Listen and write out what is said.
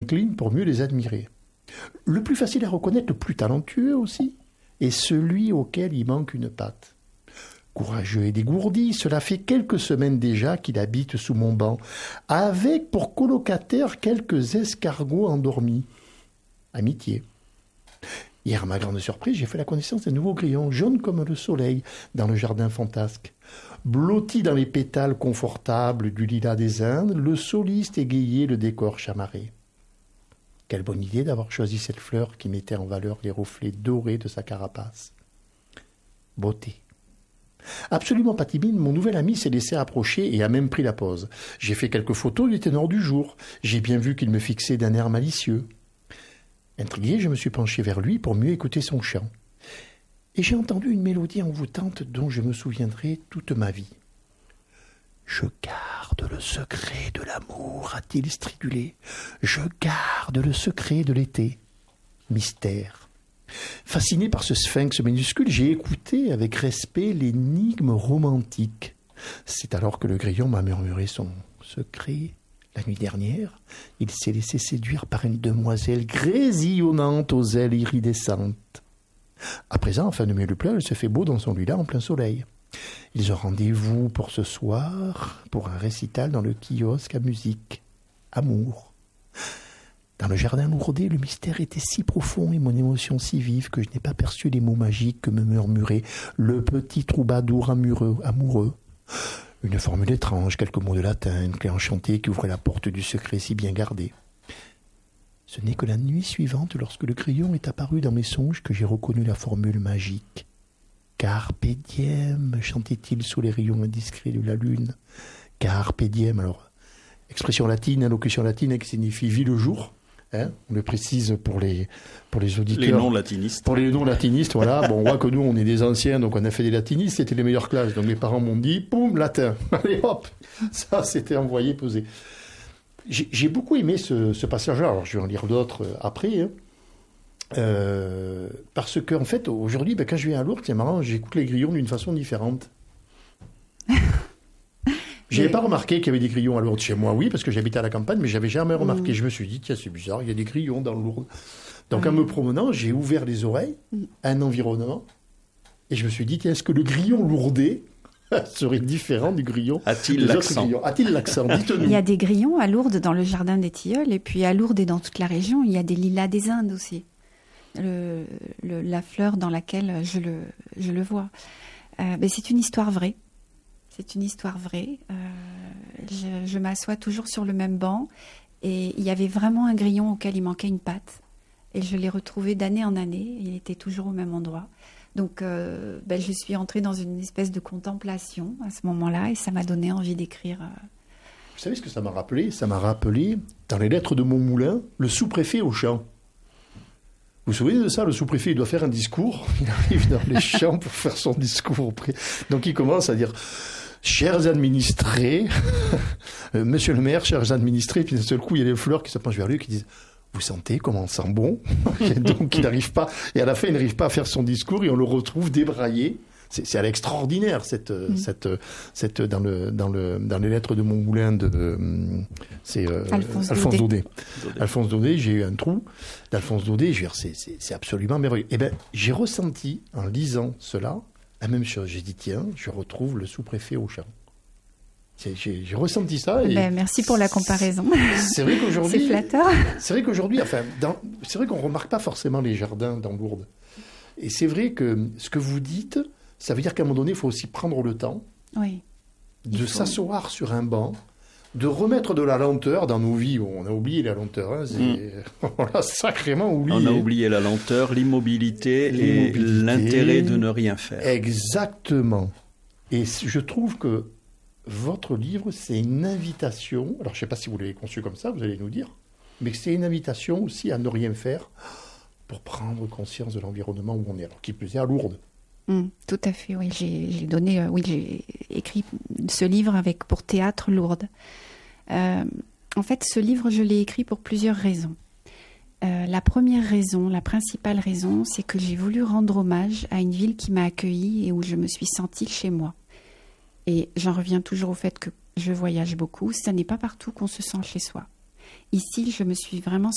m'incline pour mieux les admirer. Le plus facile à reconnaître, le plus talentueux aussi, est celui auquel il manque une patte. Courageux et dégourdi, cela fait quelques semaines déjà qu'il habite sous mon banc, avec pour colocataires quelques escargots endormis. Amitié. Hier, à ma grande surprise, j'ai fait la connaissance d'un nouveau grillon, jaune comme le soleil, dans le jardin fantasque. Blotti dans les pétales confortables du lilas des Indes, le soliste égayait le décor chamarré. Quelle bonne idée d'avoir choisi cette fleur qui mettait en valeur les reflets dorés de sa carapace. Beauté. Absolument pas timide, mon nouvel ami s'est laissé approcher et a même pris la pose. J'ai fait quelques photos du ténor du jour. J'ai bien vu qu'il me fixait d'un air malicieux. Intrigué, je me suis penché vers lui pour mieux écouter son chant. Et j'ai entendu une mélodie envoûtante dont je me souviendrai toute ma vie. « Je garde le secret de l'amour », a-t-il stridulé. « Je garde le secret de l'été. » Mystère. Fasciné par ce sphinx minuscule, j'ai écouté avec respect l'énigme romantique. C'est alors que le grillon m'a murmuré son secret. La nuit dernière, il s'est laissé séduire par une demoiselle grésillonnante aux ailes iridescentes. À présent, afin de mieux le plaire, il se fait beau dans son lilas en plein soleil. Ils ont rendez-vous pour ce soir, pour un récital dans le kiosque à musique. Amour. Dans le jardin lourdé, le mystère était si profond et mon émotion si vive que je n'ai pas perçu les mots magiques que me murmurait le petit troubadour amoureux. Une formule étrange, quelques mots de latin, une clé enchantée qui ouvrait la porte du secret si bien gardé. Ce n'est que la nuit suivante, lorsque le grillon est apparu dans mes songes, que j'ai reconnu la formule magique. « Carpe diem » chantait-il sous les rayons indiscrets de la lune. « Carpe diem », alors, expression latine, allocution latine qui signifie « vie le jour ». Hein, on le précise pour les auditeurs. Les non-latinistes. Pour les non-latinistes, voilà. Bon, on voit que nous, on est des anciens, donc on a fait des latinistes, c'était les meilleures classes. Donc mes parents m'ont dit, poum, latin. Allez, hop. Ça, c'était envoyé, posé. J'ai beaucoup aimé ce passage-là. Alors, je vais en lire d'autres après. Hein. Parce qu'en fait, aujourd'hui, quand je viens à Lourdes, c'est marrant, j'écoute les grillons d'une façon différente. Je n'avais pas remarqué qu'il y avait des grillons à Lourdes chez moi, oui, parce que j'habitais à la campagne, mais je n'avais jamais remarqué. Je me suis dit, tiens, c'est bizarre, il y a des grillons dans Lourdes. Donc, en me promenant, j'ai ouvert les oreilles à un environnement, et je me suis dit, tiens, est-ce que le grillon lourdais serait différent du grillon A-t-il l'accent ? A-t-il l'accent ? Dites-nous. Il y a des grillons à Lourdes dans le jardin des Tilleuls, et puis à Lourdes et dans toute la région, il y a des lilas des Indes aussi. La fleur dans laquelle je le vois. Mais c'est une histoire vraie. C'est une histoire vraie. Je m'assois toujours sur le même banc et il y avait vraiment un grillon auquel il manquait une patte. Et je l'ai retrouvé d'année en année. Il était toujours au même endroit. Donc, je suis entrée dans une espèce de contemplation à ce moment-là et ça m'a donné envie d'écrire. Vous savez ce que ça m'a rappelé ? Ça m'a rappelé, dans les lettres de Montmoulin, le sous-préfet au champ. Vous vous souvenez de ça ? Le sous-préfet, il doit faire un discours. Il arrive dans les champs pour faire son discours. Donc, il commence à dire... Chers administrés, monsieur le maire, chers administrés, puis d'un seul coup, il y a les fleurs qui se penchent vers lui et qui disent « Vous sentez comment on sent bon ?» Et donc, il n'arrive pas, et à la fin, il n'arrive pas à faire son discours et on le retrouve débraillé. C'est à l'extraordinaire, dans les lettres de Montmoulin c'est Alphonse Daudet. Alphonse Daudet, j'ai eu un trou d'Alphonse Daudet, je veux dire, c'est absolument merveilleux. Eh bien, j'ai ressenti, en lisant cela, la même chose. J'ai dit, tiens, je retrouve le sous-préfet au champ. J'ai ressenti ça. Et merci pour la comparaison. C'est vrai qu'aujourd'hui... C'est flatteur. C'est vrai qu'aujourd'hui, c'est vrai qu'on ne remarque pas forcément les jardins dans Lourdes. Et c'est vrai que ce que vous dites, ça veut dire qu'à un moment donné, il faut aussi prendre le temps de s'asseoir sur un banc, de remettre de la lenteur dans nos vies. On a oublié la lenteur. Hein, on l'a sacrément oublié. On a oublié la lenteur, l'immobilité et l'intérêt de ne rien faire. Exactement. Et je trouve que votre livre, c'est une invitation. Alors, je ne sais pas si vous l'avez conçu comme ça, vous allez nous dire. Mais c'est une invitation aussi à ne rien faire pour prendre conscience de l'environnement où on est. Alors, qui plus est à Lourdes. Tout à fait, oui. J'ai écrit ce livre pour Théâtre Lourdes. En fait, ce livre, je l'ai écrit pour plusieurs raisons. La première raison, la principale raison, c'est que j'ai voulu rendre hommage à une ville qui m'a accueillie et où je me suis sentie chez moi. Et j'en reviens toujours au fait que je voyage beaucoup. Ce n'est pas partout qu'on se sent chez soi. Ici, je me suis vraiment